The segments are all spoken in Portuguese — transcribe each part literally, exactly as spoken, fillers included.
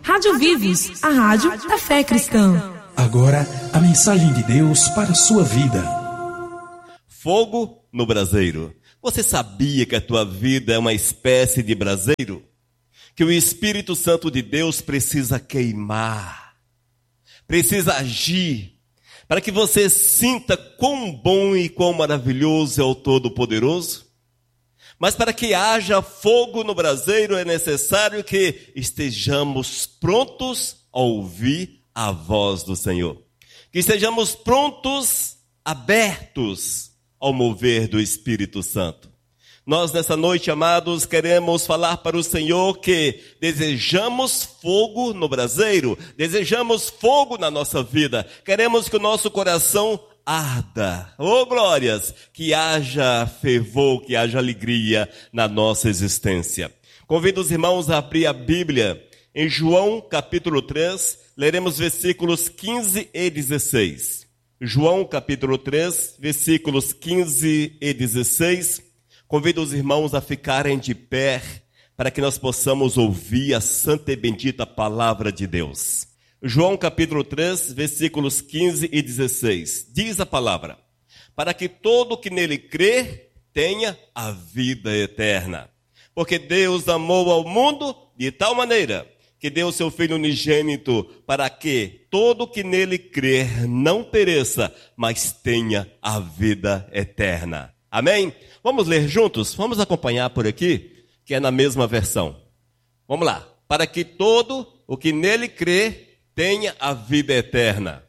Rádio Vivos, a rádio da fé cristã. Agora, a mensagem de Deus para a sua vida. Fogo no braseiro. Você sabia que a tua vida é uma espécie de braseiro? Que o Espírito Santo de Deus precisa queimar, precisa agir, para que você sinta quão bom e quão maravilhoso é o Todo-Poderoso? Mas para que haja fogo no braseiro é necessário que estejamos prontos a ouvir a voz do Senhor. Que estejamos prontos, abertos ao mover do Espírito Santo. Nós nessa noite, amados, queremos falar para o Senhor que desejamos fogo no braseiro, desejamos fogo na nossa vida, queremos que o nosso coração arda, oh glórias, que haja fervor, que haja alegria na nossa existência. Convido os irmãos a abrir a Bíblia em João capítulo três, leremos versículos quinze e dezesseis. João capítulo três, versículos quinze e dezesseis. Convido os irmãos a ficarem de pé para que nós possamos ouvir a santa e bendita palavra de Deus. João capítulo três, versículos quinze e dezesseis. Diz a palavra: para que todo que nele crê tenha a vida eterna. Porque Deus amou ao mundo de tal maneira que deu o seu Filho unigênito para que todo que nele crer não pereça, mas tenha a vida eterna. Amém? Vamos ler juntos? Vamos acompanhar por aqui, que é na mesma versão. Vamos lá. Para que todo o que nele crê tenha a vida eterna.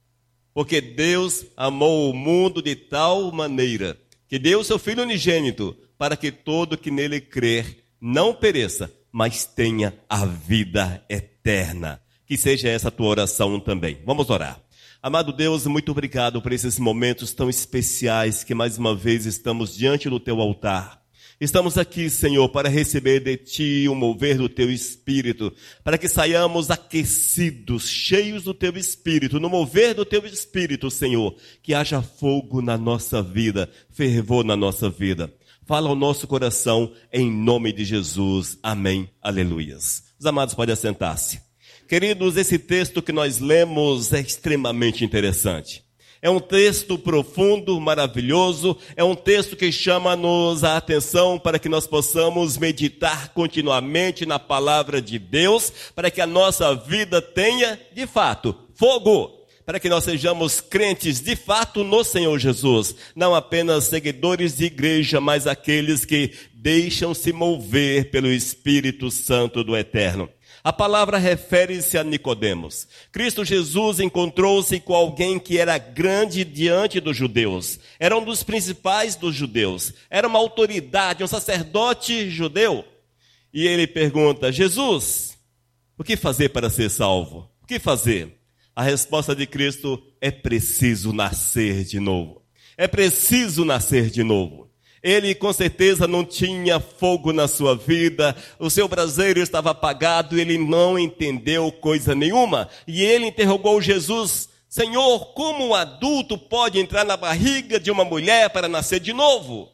Porque Deus amou o mundo de tal maneira que deu o seu Filho unigênito para que todo que nele crer não pereça, mas tenha a vida eterna. Que seja essa a tua oração também. Vamos orar. Amado Deus, muito obrigado por esses momentos tão especiais que mais uma vez estamos diante do teu altar. Estamos aqui, Senhor, para receber de ti o mover do teu Espírito, para que saiamos aquecidos, cheios do teu Espírito, no mover do teu Espírito, Senhor, que haja fogo na nossa vida, fervor na nossa vida. Fala ao nosso coração, em nome de Jesus. Amém. Aleluias. Os amados podem assentar-se. Queridos, esse texto que nós lemos é extremamente interessante. É um texto profundo, maravilhoso, é um texto que chama-nos a atenção para que nós possamos meditar continuamente na palavra de Deus, para que a nossa vida tenha, de fato, fogo, para que nós sejamos crentes, de fato, no Senhor Jesus, não apenas seguidores de igreja, mas aqueles que deixam-se mover pelo Espírito Santo do Eterno. A palavra refere-se a Nicodemos. Cristo Jesus encontrou-se com alguém que era grande diante dos judeus. Era um dos principais dos judeus. Era uma autoridade, um sacerdote judeu. E ele pergunta: Jesus, o que fazer para ser salvo? O que fazer? A resposta de Cristo: é preciso nascer de novo. É preciso nascer de novo. Ele com certeza não tinha fogo na sua vida, o seu braseiro estava apagado, ele não entendeu coisa nenhuma. E ele interrogou Jesus: Senhor, como um adulto pode entrar na barriga de uma mulher para nascer de novo?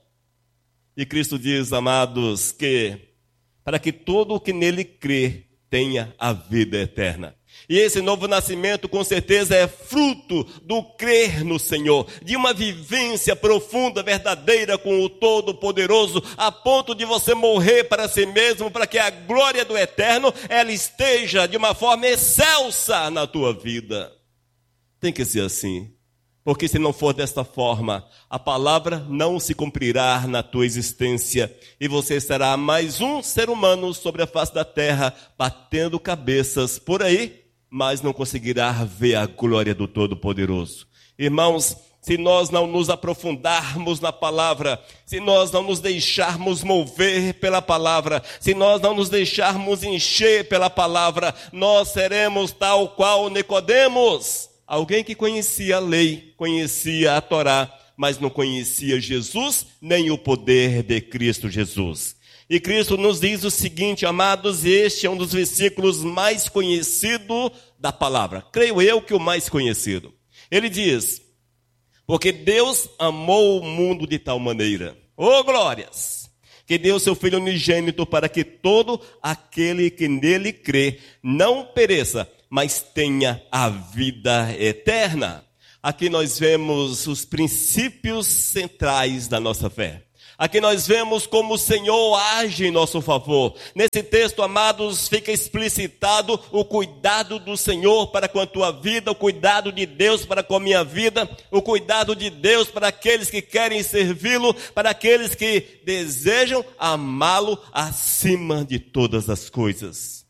E Cristo diz, amados, que para que todo o que nele crê tenha a vida eterna. E esse novo nascimento, com certeza, é fruto do crer no Senhor, de uma vivência profunda, verdadeira com o Todo-Poderoso, a ponto de você morrer para si mesmo, para que a glória do Eterno, ela esteja de uma forma excelsa na tua vida. Tem que ser assim, porque se não for desta forma, a palavra não se cumprirá na tua existência, e você será mais um ser humano sobre a face da terra, batendo cabeças por aí, mas não conseguirá ver a glória do Todo-Poderoso. Irmãos, se nós não nos aprofundarmos na palavra, se nós não nos deixarmos mover pela palavra, se nós não nos deixarmos encher pela palavra, nós seremos tal qual Nicodemos, alguém que conhecia a lei, conhecia a Torá, mas não conhecia Jesus, nem o poder de Cristo Jesus. E Cristo nos diz o seguinte, amados, e este é um dos versículos mais conhecidos da palavra. Creio eu que o mais conhecido. Ele diz: porque Deus amou o mundo de tal maneira, oh glórias, que deu seu Filho unigênito para que todo aquele que nele crê não pereça, mas tenha a vida eterna. Aqui nós vemos os princípios centrais da nossa fé. Aqui nós vemos como o Senhor age em nosso favor. Nesse texto, amados, fica explicitado o cuidado do Senhor para com a tua vida, o cuidado de Deus para com a minha vida, o cuidado de Deus para aqueles que querem servi-lo, para aqueles que desejam amá-lo acima de todas as coisas.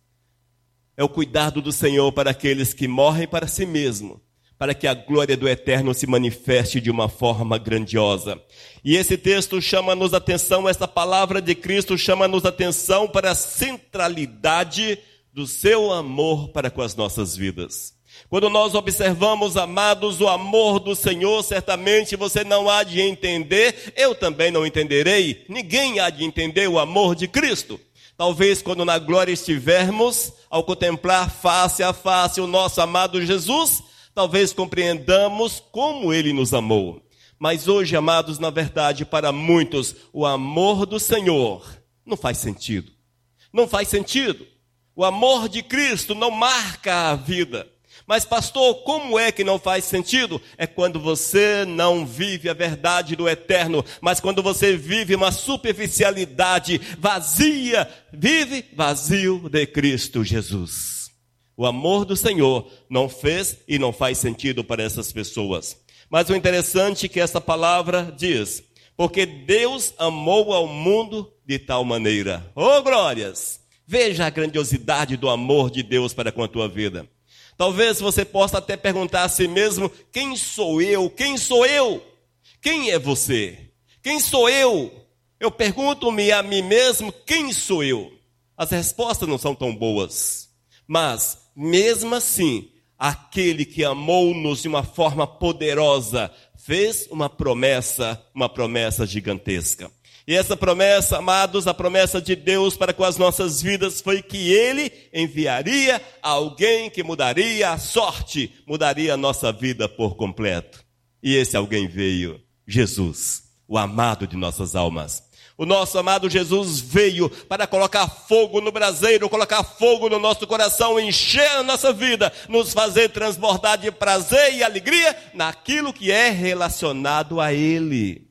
É o cuidado do Senhor para aqueles que morrem para si mesmo, para que a glória do Eterno se manifeste de uma forma grandiosa. E esse texto chama-nos a atenção, essa palavra de Cristo chama-nos a atenção para a centralidade do seu amor para com as nossas vidas. Quando nós observamos, amados, o amor do Senhor, certamente você não há de entender, eu também não entenderei, ninguém há de entender o amor de Cristo. Talvez quando na glória estivermos, ao contemplar face a face o nosso amado Jesus, talvez compreendamos como Ele nos amou. Mas hoje, amados, na verdade, para muitos, o amor do Senhor não faz sentido. Não faz sentido. O amor de Cristo não marca a vida. Mas, pastor, como é que não faz sentido? É quando você não vive a verdade do eterno, mas quando você vive uma superficialidade vazia, vive vazio de Cristo Jesus. O amor do Senhor não fez e não faz sentido para essas pessoas. Mas o interessante é que essa palavra diz, porque Deus amou ao mundo de tal maneira. Oh, glórias! Veja a grandiosidade do amor de Deus para com a tua vida. Talvez você possa até perguntar a si mesmo, quem sou eu? Quem sou eu? Quem é você? Quem sou eu? Eu pergunto-me a mim mesmo, quem sou eu? As respostas não são tão boas. Mas, mesmo assim, aquele que amou-nos de uma forma poderosa, fez uma promessa, uma promessa gigantesca. E essa promessa, amados, a promessa de Deus para com as nossas vidas foi que Ele enviaria alguém que mudaria a sorte, mudaria a nossa vida por completo. E esse alguém veio, Jesus, o amado de nossas almas. O nosso amado Jesus veio para colocar fogo no braseiro, colocar fogo no nosso coração, encher a nossa vida, nos fazer transbordar de prazer e alegria naquilo que é relacionado a Ele.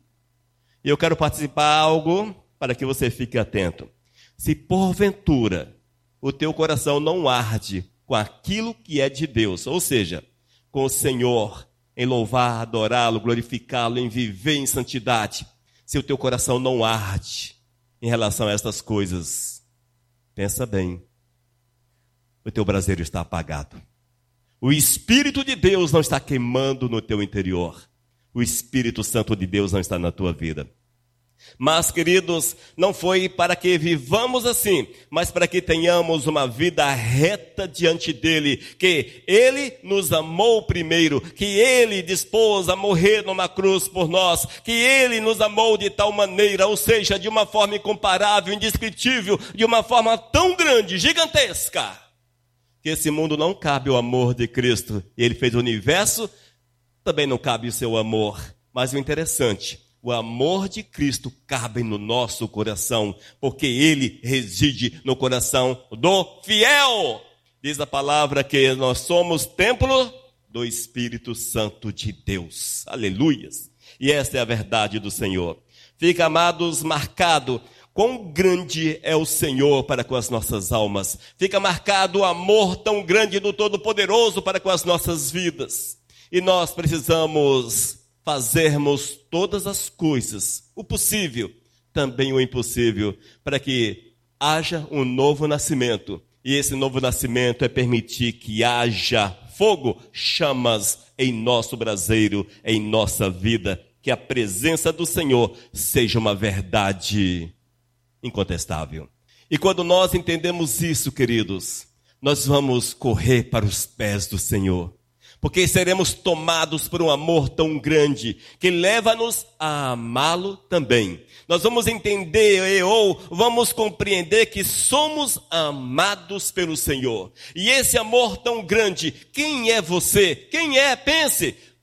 E eu quero participar algo para que você fique atento. Se porventura o teu coração não arde com aquilo que é de Deus, ou seja, com o Senhor, em louvar, adorá-lo, glorificá-lo, em viver em santidade, se o teu coração não arde em relação a estas coisas, pensa bem, o teu braseiro está apagado. O Espírito de Deus não está queimando no teu interior. O Espírito Santo de Deus não está na tua vida. Mas, queridos, não foi para que vivamos assim, mas para que tenhamos uma vida reta diante dele, que ele nos amou primeiro, que ele dispôs a morrer numa cruz por nós, que ele nos amou de tal maneira, ou seja, de uma forma incomparável, indescritível, de uma forma tão grande, gigantesca, que esse mundo não cabe o amor de Cristo. E ele fez o universo, também não cabe o seu amor. Mas o interessante, o amor de Cristo cabe no nosso coração, porque ele reside no coração do fiel. Diz a palavra que nós somos templo do Espírito Santo de Deus. Aleluias. E esta é a verdade do Senhor. Fica, amados, marcado quão grande é o Senhor para com as nossas almas. Fica marcado o amor tão grande do Todo-Poderoso para com as nossas vidas. E nós precisamos fazermos todas as coisas, o possível, também o impossível, para que haja um novo nascimento. E esse novo nascimento é permitir que haja fogo, chamas em nosso braseiro, em nossa vida, que a presença do Senhor seja uma verdade incontestável. E quando nós entendemos isso, queridos, nós vamos correr para os pés do Senhor. Porque seremos tomados por um amor tão grande, que leva-nos a amá-lo também. Nós vamos entender ou vamos compreender que somos amados pelo Senhor. E esse amor tão grande, quem é você? Quem é? Pense.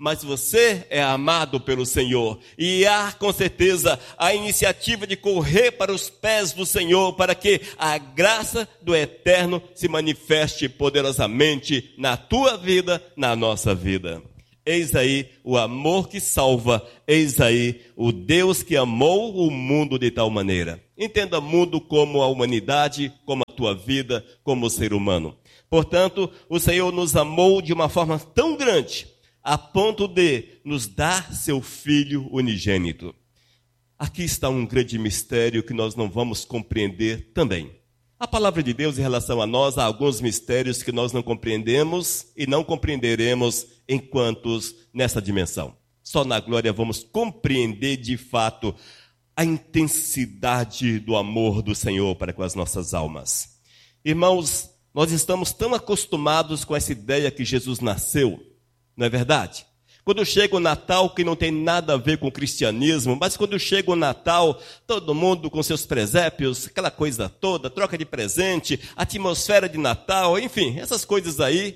mas você é amado pelo Senhor. E há, com certeza, a iniciativa de correr para os pés do Senhor, para que a graça do Eterno se manifeste poderosamente na tua vida, na nossa vida. Eis aí o amor que salva, eis aí o Deus que amou o mundo de tal maneira. Entenda o mundo como a humanidade, como a tua vida, como o ser humano. Portanto, o Senhor nos amou de uma forma tão grande, a ponto de nos dar seu Filho unigênito. Aqui está um grande mistério que nós não vamos compreender também. A palavra de Deus em relação a nós, há alguns mistérios que nós não compreendemos e não compreenderemos enquanto nessa dimensão. Só na glória vamos compreender de fato a intensidade do amor do Senhor para com as nossas almas. Irmãos, nós estamos tão acostumados com essa ideia que Jesus nasceu, não é verdade? Quando chega o Natal, que não tem nada a ver com o cristianismo, mas quando chega o Natal, todo mundo com seus presépios, aquela coisa toda, troca de presente, atmosfera de Natal, enfim, essas coisas aí,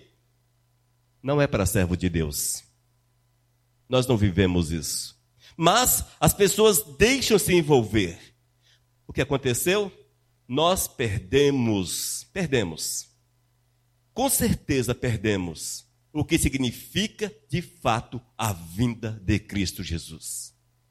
não é para servo de Deus. Nós não vivemos isso. Mas as pessoas deixam se envolver. O que aconteceu? Nós perdemos, perdemos. Com certeza perdemos o que significa, de fato, a vinda de Cristo Jesus.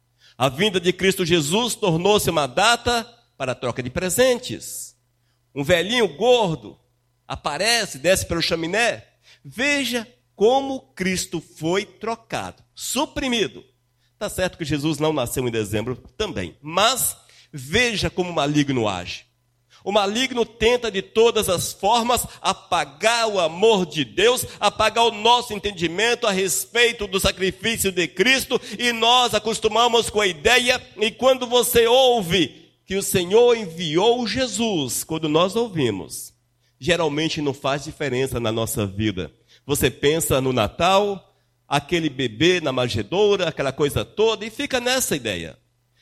A vinda de Cristo Jesus tornou-se uma data para a troca de presentes. Um velhinho gordo aparece, desce pelo chaminé. Veja como Cristo foi trocado, suprimido. Está certo que Jesus não nasceu em dezembro também, mas veja como o maligno age. O maligno tenta de todas as formas apagar o amor de Deus, apagar o nosso entendimento a respeito do sacrifício de Cristo, e nós acostumamos com a ideia, e quando você ouve que o Senhor enviou Jesus, quando nós ouvimos, geralmente não faz diferença na nossa vida. Você pensa no Natal, aquele bebê na manjedoura, aquela coisa toda, e fica nessa ideia.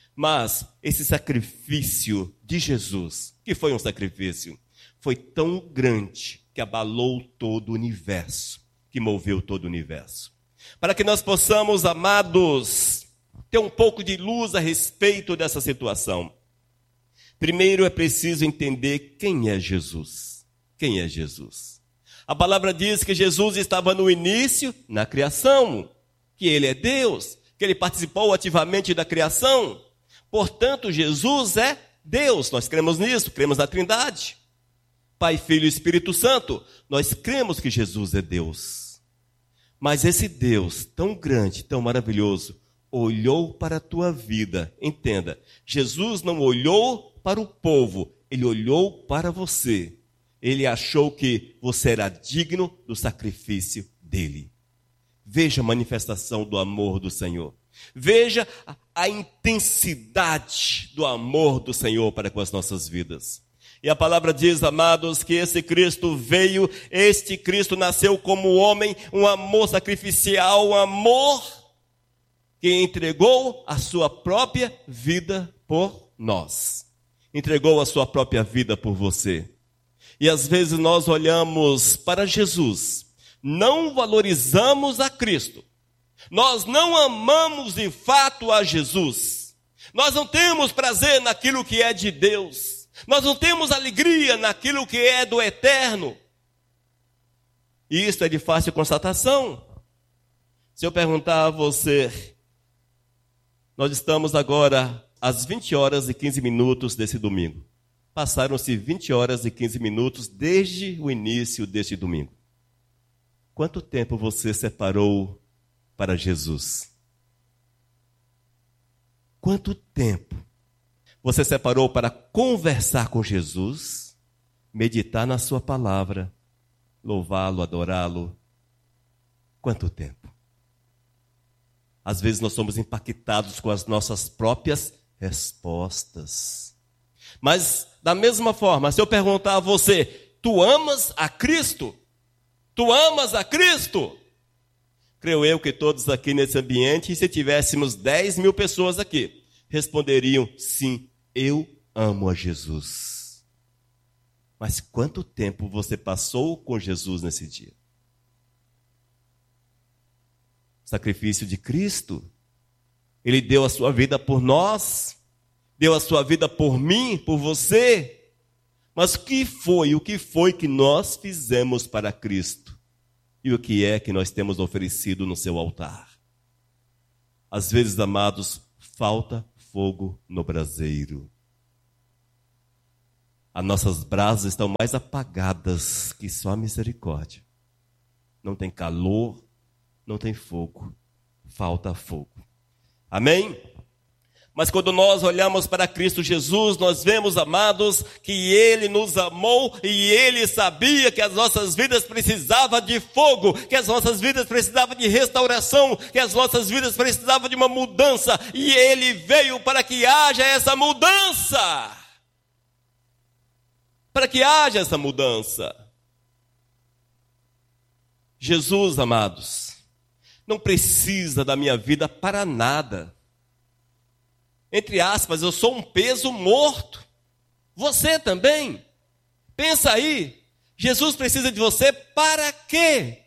Mas esse sacrifício de Jesus, que foi um sacrifício, foi tão grande que abalou todo o universo, que moveu todo o universo. Para que nós possamos, amados, ter um pouco de luz a respeito dessa situação, primeiro é preciso entender quem é Jesus. Quem é Jesus? A palavra diz que Jesus estava no início, na criação, que ele é Deus, que ele participou ativamente da criação. Portanto, Jesus é Deus, nós cremos nisso, cremos na Trindade. Pai, Filho e Espírito Santo, nós cremos que Jesus é Deus. Mas esse Deus tão grande, tão maravilhoso, olhou para a tua vida. Entenda, Jesus não olhou para o povo, ele olhou para você. Ele achou que você era digno do sacrifício dele. Veja a manifestação do amor do Senhor. Veja a, a intensidade do amor do Senhor para com as nossas vidas. E a palavra diz, amados, que esse Cristo veio, este Cristo nasceu como homem, um amor sacrificial, um amor que entregou a sua própria vida por nós. Entregou a sua própria vida por você. E às vezes nós olhamos para Jesus, não valorizamos a Cristo. Nós não amamos de fato a Jesus. Nós não temos prazer naquilo que é de Deus. Nós não temos alegria naquilo que é do eterno. E isso é de fácil constatação. Se eu perguntar a você, nós estamos agora às vinte horas e quinze minutos desse domingo. Passaram-se vinte horas e quinze minutos desde o início deste domingo. Quanto tempo você separou para Jesus? Quanto tempo você separou para conversar com Jesus, meditar na sua palavra, louvá-lo, adorá-lo? Quanto tempo? Às vezes nós somos impactados com as nossas próprias respostas. Mas, da mesma forma, se eu perguntar a você, tu amas a Cristo? Tu amas a Cristo? Creio eu que todos aqui nesse ambiente, se tivéssemos dez mil pessoas aqui, responderiam, sim, eu amo a Jesus. Mas quanto tempo você passou com Jesus nesse dia? sacrifício de Cristo. Ele deu a sua vida por nós, deu a sua vida por mim, por você. Mas o que foi, o que foi que nós fizemos para Cristo? E o que é que nós temos oferecido no seu altar? Às vezes, amados, falta fogo no braseiro. As nossas brasas estão mais apagadas que só a misericórdia. Não tem calor, não tem fogo, falta fogo. Amém? Mas quando nós olhamos para Cristo Jesus, nós vemos, amados, que Ele nos amou e Ele sabia que as nossas vidas precisavam de fogo, que as nossas vidas precisavam de restauração, que as nossas vidas precisavam de uma mudança, e Ele veio para que haja essa mudança. Para que haja essa mudança. Jesus, amados, não precisa da minha vida para nada. Entre aspas, eu sou um peso morto. Você também. Pensa aí. Jesus precisa de você para quê?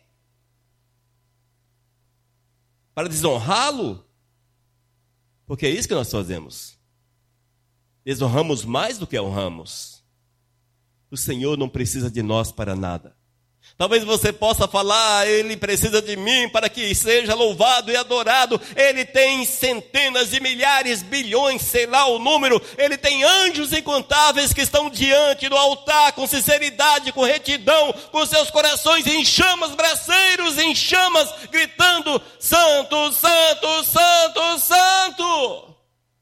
Para desonrá-lo? Porque é isso que nós fazemos. Desonramos mais do que honramos. O Senhor não precisa de nós para nada. Talvez você possa falar, Ele precisa de mim para que seja louvado e adorado. Ele tem centenas de milhares, bilhões, sei lá o número. Ele tem anjos incontáveis que estão diante do altar com sinceridade, com retidão, com seus corações em chamas, braceiros em chamas, gritando, Santo, Santo, Santo, Santo.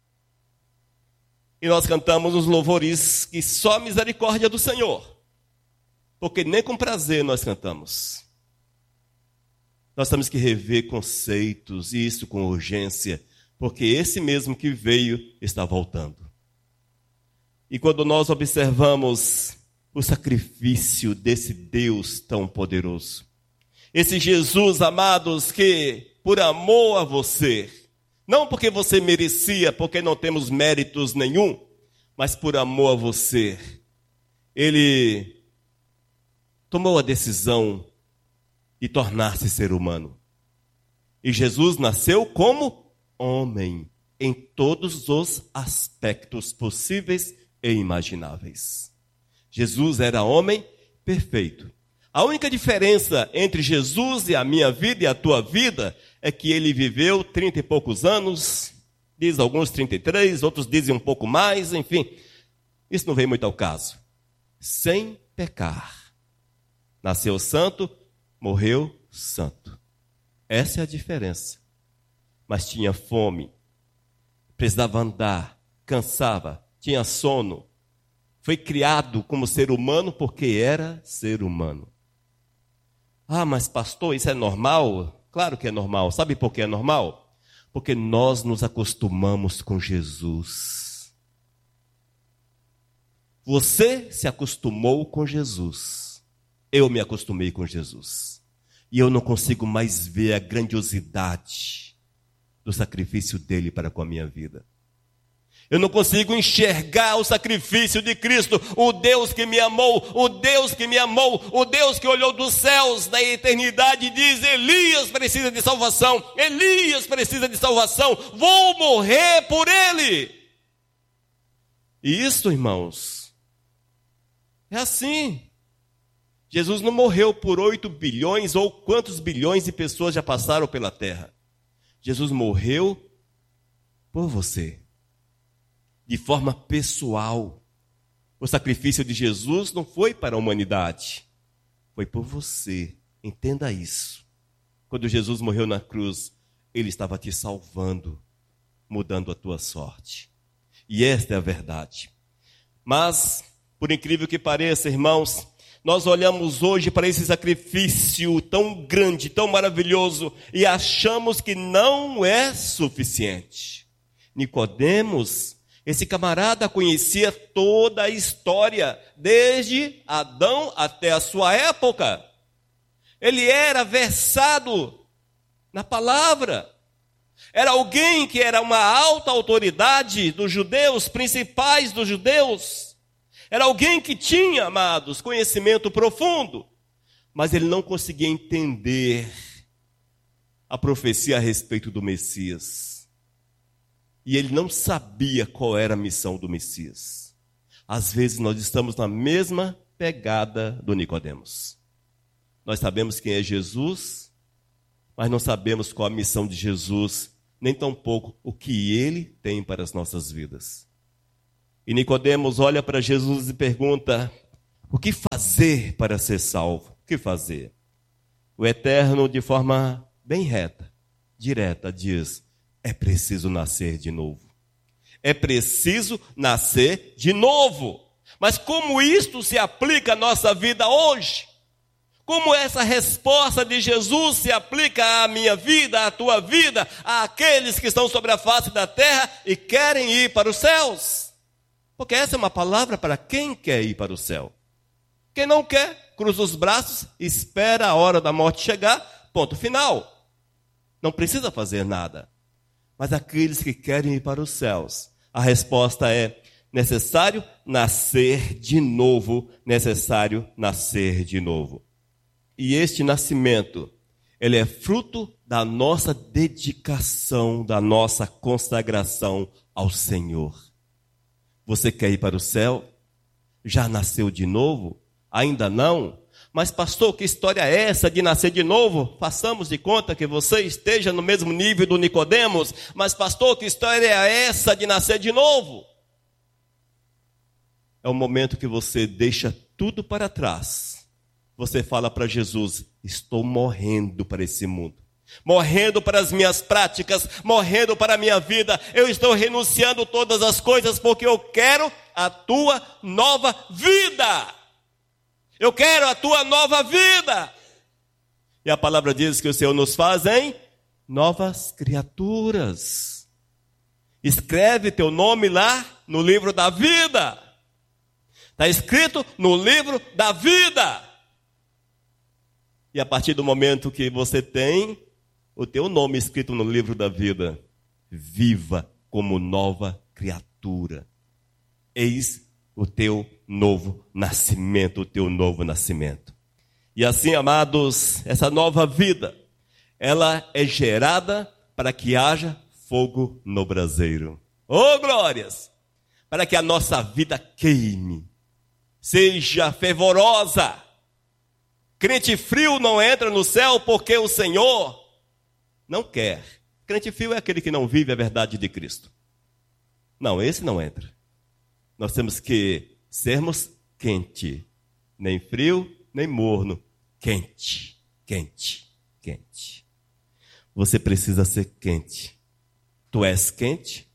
E nós cantamos os louvores que só a misericórdia do Senhor. Porque nem com prazer nós cantamos. Nós temos que rever conceitos, e isso com urgência, porque esse mesmo que veio está voltando. E quando nós observamos o sacrifício desse Deus tão poderoso, esse Jesus, amados, que por amor a você, não porque você merecia, porque não temos méritos nenhum, mas por amor a você, Ele tomou a decisão de tornar-se ser humano. E Jesus nasceu como homem, em todos os aspectos possíveis e imagináveis. Jesus era homem perfeito. A única diferença entre Jesus e a minha vida e a tua vida é que ele viveu trinta e poucos anos, diz alguns trinta e três, outros dizem um pouco mais, enfim. Isso não vem muito ao caso. Sem pecar. Nasceu santo, morreu santo. Essa é a diferença. Mas tinha fome, precisava andar, cansava, tinha sono. Foi criado como ser humano porque era ser humano. Ah, mas pastor, isso é normal? Claro que é normal. Sabe por que é normal? Porque nós nos acostumamos com Jesus. Você se acostumou com Jesus. Eu me acostumei com Jesus. E eu não consigo mais ver a grandiosidade do sacrifício dele para com a minha vida. Eu não consigo enxergar o sacrifício de Cristo, o Deus que me amou, o Deus que me amou, o Deus que olhou dos céus da eternidade e diz, Elias precisa de salvação, Elias precisa de salvação, vou morrer por ele. E isso, irmãos, é assim. Jesus não morreu por oito bilhões ou quantos bilhões de pessoas já passaram pela terra. Jesus morreu por você. De forma pessoal. O sacrifício de Jesus não foi para a humanidade. Foi por você. Entenda isso. Quando Jesus morreu na cruz, Ele estava te salvando, mudando a tua sorte. E esta é a verdade. Mas, por incrível que pareça, irmãos, nós olhamos hoje para esse sacrifício tão grande, tão maravilhoso, e achamos que não é suficiente. Nicodemos, esse camarada conhecia toda a história, desde Adão até a sua época. Ele era versado na palavra. Era alguém que era uma alta autoridade dos judeus, principais dos judeus. Era alguém que tinha, amados, conhecimento profundo, mas ele não conseguia entender a profecia a respeito do Messias. E ele não sabia qual era a missão do Messias. Às vezes nós estamos na mesma pegada do Nicodemos. Nós sabemos quem é Jesus, mas não sabemos qual a missão de Jesus, nem tampouco o que ele tem para as nossas vidas. E Nicodemos olha para Jesus e pergunta: o que fazer para ser salvo? O que fazer? O Eterno, de forma bem reta, direta, diz: é preciso nascer de novo. É preciso nascer de novo. Mas como isto se aplica à nossa vida hoje? Como essa resposta de Jesus se aplica à minha vida, à tua vida, àqueles que estão sobre a face da terra e querem ir para os céus? Porque essa é uma palavra para quem quer ir para o céu. Quem não quer, cruza os braços, espera a hora da morte chegar, ponto final. Não precisa fazer nada. Mas aqueles que querem ir para os céus, a resposta é: necessário nascer de novo, necessário nascer de novo. E este nascimento, ele é fruto da nossa dedicação, da nossa consagração ao Senhor. Você quer ir para o céu? Já nasceu de novo? Ainda não? Mas pastor, que história é essa de nascer de novo? Façamos de conta que você esteja no mesmo nível do Nicodemos. Mas pastor, que história é essa de nascer de novo? É o momento que você deixa tudo para trás. Você fala para Jesus: estou morrendo para esse mundo, morrendo para as minhas práticas, morrendo para a minha vida. Eu estou renunciando todas as coisas porque eu quero a tua nova vida. Eu quero a tua nova vida. E a palavra diz que o Senhor nos faz em novas criaturas. Escreve teu nome lá no livro da vida. Está escrito no livro da vida. E a partir do momento que você tem o teu nome escrito no livro da vida, viva como nova criatura. Eis o teu novo nascimento, o teu novo nascimento. E assim, amados, essa nova vida, ela é gerada para que haja fogo no braseiro. Oh, glórias! Para que a nossa vida queime, seja fervorosa. Crente frio não entra no céu porque o Senhor não quer. Crente frio é aquele que não vive a verdade de Cristo. Não, esse não entra. Nós temos que sermos quente. Nem frio, nem morno. Quente, quente, quente. Você precisa ser quente. Tu és quente?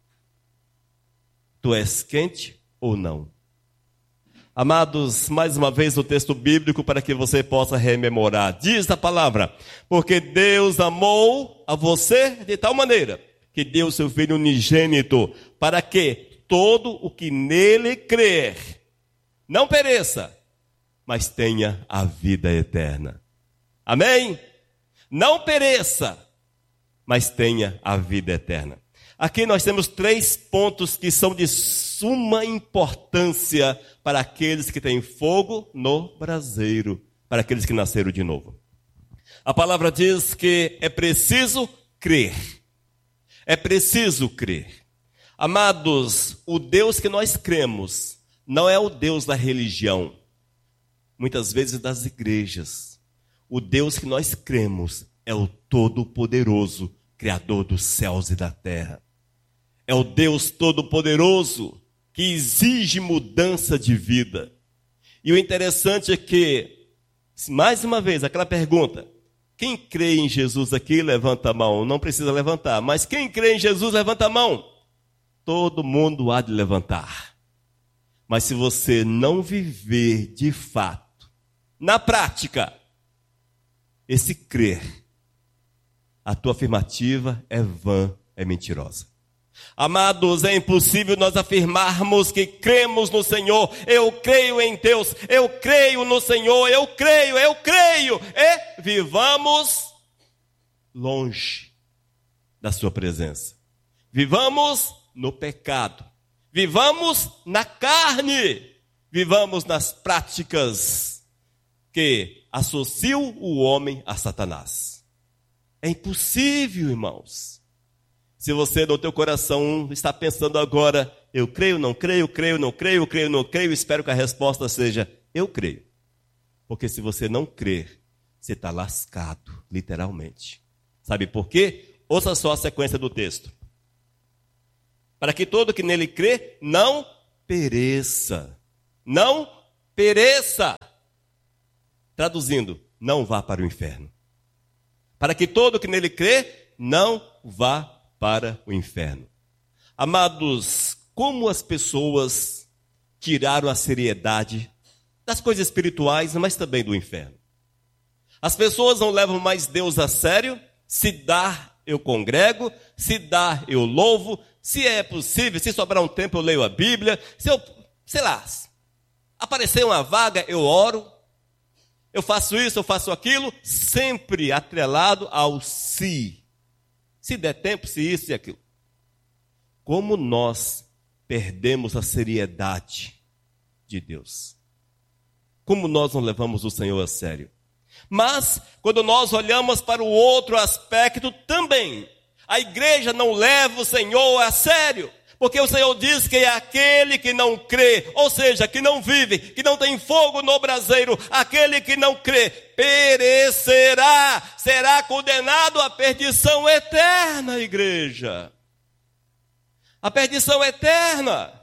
Tu és quente ou não? Amados, mais uma vez o texto bíblico para que você possa rememorar. Diz a palavra: porque Deus amou a você de tal maneira que deu seu Filho unigênito, para que todo o que nele crer não pereça, mas tenha a vida eterna. Amém? Não pereça, mas tenha a vida eterna. Aqui nós temos três pontos que são de suma importância para aqueles que têm fogo no braseiro, para aqueles que nasceram de novo. A palavra diz que é preciso crer. É preciso crer. Amados, o Deus que nós cremos não é o Deus da religião, muitas vezes das igrejas. O Deus que nós cremos é o Todo-Poderoso, Criador dos céus e da terra. É o Deus Todo-Poderoso que exige mudança de vida. E o interessante é que, mais uma vez, aquela pergunta: quem crê em Jesus aqui, levanta a mão. Não precisa levantar, mas quem crê em Jesus, levanta a mão. Todo mundo há de levantar. Mas se você não viver de fato, na prática, esse crer, a tua afirmativa é vã, é mentirosa. Amados, é impossível nós afirmarmos que cremos no Senhor. Eu creio em Deus, eu creio no Senhor, eu creio, eu creio. E vivamos longe da sua presença. Vivamos no pecado. Vivamos na carne. Vivamos nas práticas que associam o homem a Satanás. É impossível, irmãos. Se você no teu coração está pensando agora, eu creio, não creio, creio, não creio, creio, não creio, espero que a resposta seja, eu creio. Porque se você não crer, você está lascado, literalmente. Sabe por quê? Ouça só a sequência do texto. Para que todo que nele crê, não pereça. Não pereça. Traduzindo, não vá para o inferno. Para que todo que nele crê, não vá para o inferno. Amados, como as pessoas tiraram a seriedade das coisas espirituais, mas também do inferno. As pessoas não levam mais Deus a sério. Se dá, eu congrego. Se dá, eu louvo. Se é possível, se sobrar um tempo, eu leio a Bíblia. Se eu, sei lá, aparecer uma vaga, eu oro. Eu faço isso, eu faço aquilo, sempre atrelado ao se. Se der tempo, se isso e aquilo. Como nós perdemos a seriedade de Deus. Como nós não levamos o Senhor a sério. Mas, quando nós olhamos para o outro aspecto também, a igreja não leva o Senhor a sério. Porque o Senhor diz que é aquele que não crê, ou seja, que não vive, que não tem fogo no braseiro, aquele que não crê, perecerá, será condenado à perdição eterna, igreja. A perdição eterna.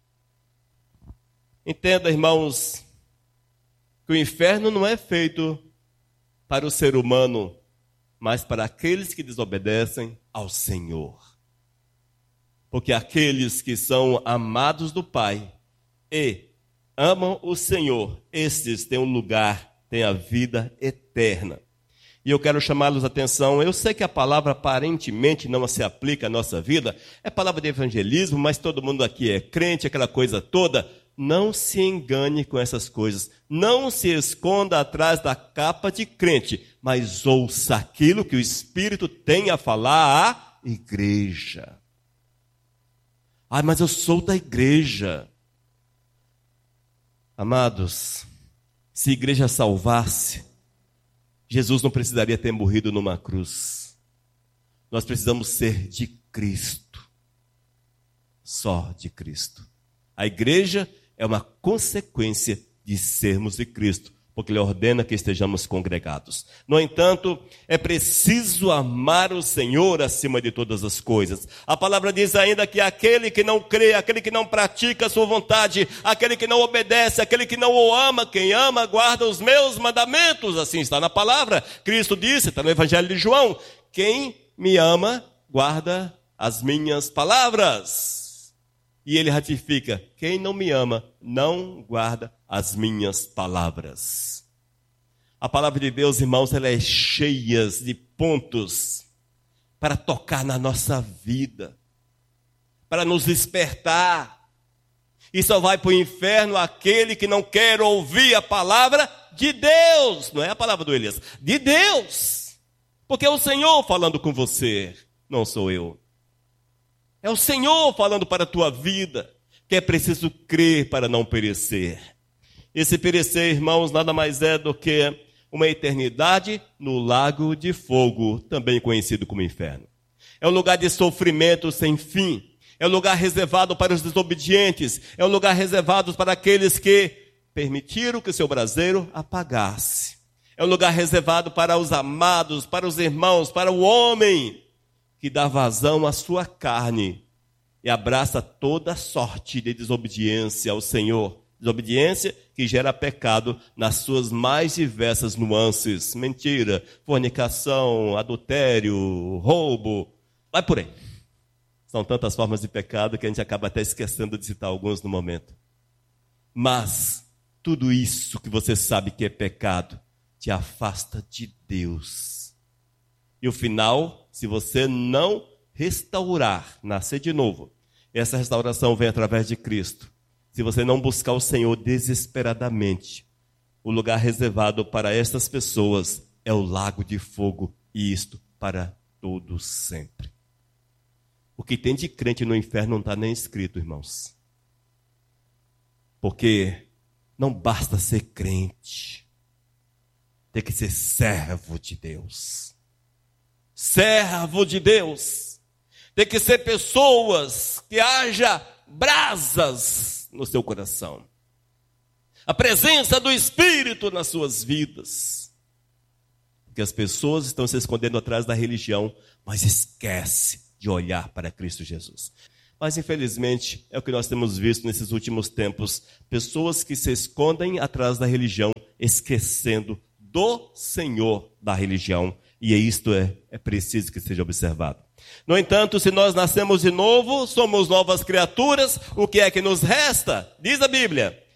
Entenda, irmãos, que o inferno não é feito para o ser humano, mas para aqueles que desobedecem ao Senhor. Porque aqueles que são amados do Pai e amam o Senhor, estes têm um lugar, têm a vida eterna. E eu quero chamá-los a atenção, eu sei que a palavra aparentemente não se aplica à nossa vida, é palavra de evangelismo, mas todo mundo aqui é crente, aquela coisa toda. Não se engane com essas coisas. Não se esconda atrás da capa de crente, mas ouça aquilo que o Espírito tem a falar à igreja. Ah, mas eu sou da igreja. Amados, se a igreja salvasse, Jesus não precisaria ter morrido numa cruz. Nós precisamos ser de Cristo. Só de Cristo. A igreja é uma consequência de sermos de Cristo, porque Ele ordena que estejamos congregados. No entanto, é preciso amar o Senhor acima de todas as coisas. A palavra diz ainda que aquele que não crê, aquele que não pratica a sua vontade, aquele que não obedece, aquele que não o ama, quem ama guarda os meus mandamentos. Assim está na palavra. Cristo disse, está no Evangelho de João, quem me ama guarda as minhas palavras. E ele ratifica, quem não me ama, não guarda as minhas palavras. A palavra de Deus, irmãos, ela é cheia de pontos para tocar na nossa vida, para nos despertar. E só vai para o inferno aquele que não quer ouvir a palavra de Deus. Não é a palavra do Elias, de Deus. Porque é o Senhor falando com você, não sou eu. É o Senhor falando para a tua vida, que é preciso crer para não perecer. Esse perecer, irmãos, nada mais é do que uma eternidade no lago de fogo, também conhecido como inferno. É um lugar de sofrimento sem fim. É um lugar reservado para os desobedientes. É um lugar reservado para aqueles que permitiram que seu braseiro apagasse. É um lugar reservado para os amados, para os irmãos, para o homem que dá vazão à sua carne e abraça toda sorte de desobediência ao Senhor. Desobediência que gera pecado nas suas mais diversas nuances. Mentira, fornicação, adultério, roubo. Vai por aí. São tantas formas de pecado que a gente acaba até esquecendo de citar alguns no momento. Mas tudo isso que você sabe que é pecado te afasta de Deus. E o final, se você não restaurar, nascer de novo, essa restauração vem através de Cristo. Se você não buscar o Senhor desesperadamente, o lugar reservado para estas pessoas é o lago de fogo, e isto para todos sempre. O que tem de crente no inferno não está nem escrito, irmãos. Porque não basta ser crente, tem que ser servo de Deus. servo de Deus. Tem que ser pessoas que haja brasas no seu coração. A presença do Espírito nas suas vidas. Porque as pessoas estão se escondendo atrás da religião, mas esquece de olhar para Cristo Jesus. Mas infelizmente é o que nós temos visto nesses últimos tempos. Pessoas que se escondem atrás da religião, esquecendo do Senhor da religião. E isto é, é preciso que seja observado. No entanto, se nós nascemos de novo, somos novas criaturas, o que é que nos resta? Diz a Bíblia.